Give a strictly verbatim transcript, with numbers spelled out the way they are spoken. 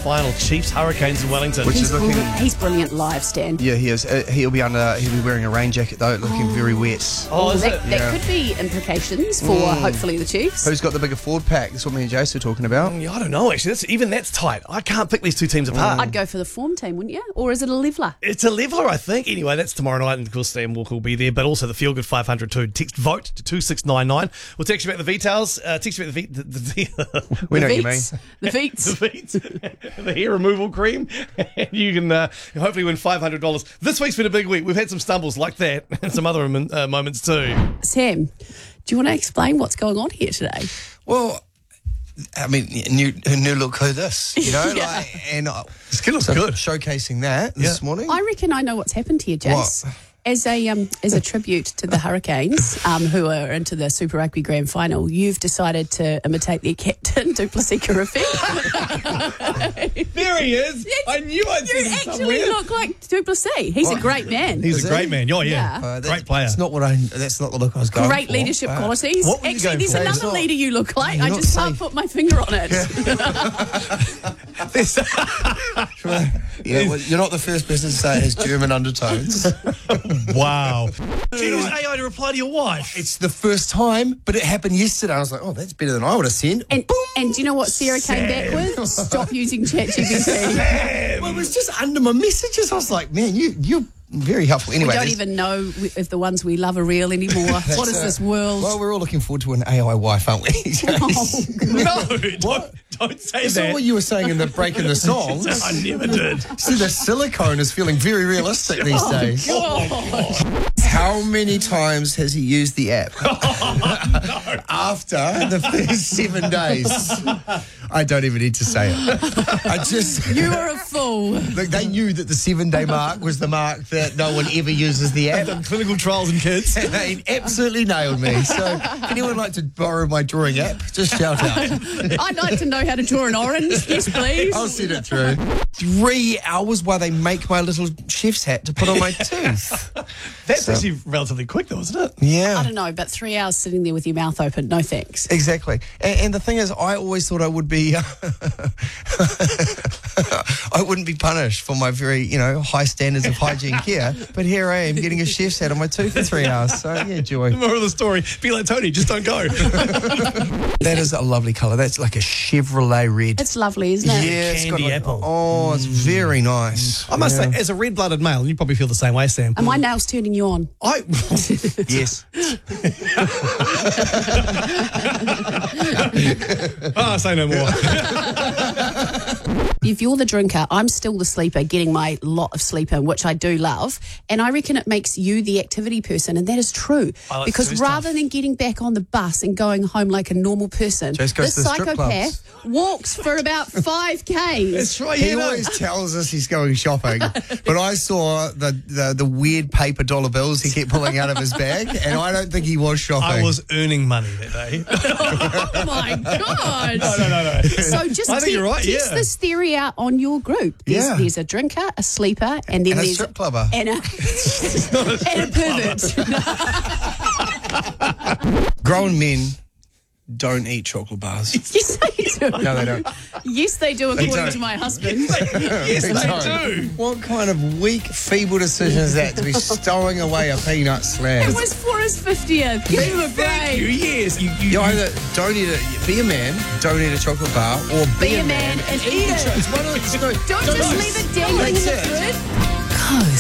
final. Chiefs, Hurricanes in Wellington. Which He's, is looking. he's brilliant live, Stan. Yeah, he is. Uh, he'll be under. He'll be wearing a rain jacket though, looking Oh. very wet. oh, is that it? that Yeah. could be implications for hopefully the Chiefs. Who's got the bigger forward pack? That's what me and Jace were talking about. Yeah, I don't know, actually. That's, even that's tight. I can't pick these two teams apart. I'd go for the form team, wouldn't you? Or is it a leveler? It's a leveler, I think. Anyway, that's tomorrow night, and of course, Stan Walker will be there, but also the Feel Good five hundred too. Text vote to two six nine nine. We'll text you about the details. Uh, text you about the, the, the, the, We know the what you mean. Veets. The Veets. the feet, the hair removal cream, and you can uh, hopefully win five hundred dollars. This week's been a big week. We've had some stumbles like that and some other uh, moments too. Sam, do you want to explain what's going on here today? Well, I mean, new new look who this, you know, Yeah. like, and uh, Skin looks so good. showcasing that this Yeah. morning. I reckon I know what's happened here, Jace. What? As a um, as a tribute to the Hurricanes, um, who are into the Super Rugby Grand Final, you've decided to imitate their captain, Duplessis Kirifi. There he is. I knew I'd You seen him actually somewhere. look like Duplessis. He's a great man. He's Is a he? great man. Oh, yeah. Yeah. Uh, that- Great player. That's not what I. That's not the look I was going Great for. leadership Uh, qualities. what were you Actually, going there's for? another It's not- leader you look like. You're I not just can't safe. put my finger on it. Yeah, well, you're not the first person to say it has German undertones. Wow. Do you use A I to reply to your wife? It's the first time, but it happened yesterday. I was like, oh, that's better than I would have sent. And, and do you know what Sarah came back with? Stop using ChatGPT. Well, it was just under my messages. I was like, man, you you're very helpful. Anyway, We don't there's- even know if the ones we love are real anymore. that's, What is uh, this world? Well, we're all looking forward to an A I wife, aren't we? Oh, No, don't, don't say Is that. that what you were saying in the break in the song? I never did. See, the silicone is feeling very realistic these days. How many times has he used the app? After the first seven days. I don't even need to say it. I just. you are a fool. Look, they knew that the seven day mark was the mark that no one ever uses the app. Done clinical trials in kids. And they absolutely nailed me. So, if anyone like to borrow my drawing app, just shout out. I'd like to know how to draw an orange. Yes, please. I'll send it through. Three hours while they make my little chef's hat to put on my tooth. That's actually relatively quick, though, isn't it? I Yeah. don't know, but three hours sitting there with your mouth open, no thanks. Exactly. And, and the thing is, I always thought I would be, I wouldn't be punished for my very, you know, high standards of hygiene care. But here I am getting a chef's hat on my tooth for three hours. So, yeah, joy. Moral of the story, be like Tony, just don't go. That is a lovely colour. That's like a Chevrolet red. It's lovely, isn't it? Yeah, it's got Candy like- apple. Oh, it's very nice. I must Yeah. say, as a red-blooded male, and you probably feel the same way, Sam. Are my nails turning you on? I Yes. oh, say no more. If you're the drinker, I'm still the sleeper, getting my lot of sleep in, which I do love. And I reckon it makes you the activity person. And that is true. I like Because food rather stuff. than getting back on the bus and going home like a normal person, Just goes this to the strip psychopath walks for about five Ks. That's right, He yeah. no. always tells us he's going shopping, but I saw the, the, the weird paper dollar bills he kept pulling out of his bag, and I don't think he was shopping. I was earning money that day. Oh my God. no, no, no, no. So just I think te- you're right, test yeah. this theory out on your group. There's, Yeah. there's a drinker, a sleeper, and then And a there's strip clubber. and a, and a pervert. Grown men don't eat chocolate bars. Yes, they do. No, they don't. Yes, they do, according don't. to my husband. Yes, They they don't. do. What kind of weak, feeble decision is that to be stowing away a peanut slab? It was for his fiftieth. Give him a Thank you. break. Yes, you. you, You either don't eat it, be a man, don't eat a chocolate bar, or be, Be a man and eat it. It's one of the, Don't just leave it dangling in the That's it. fridge.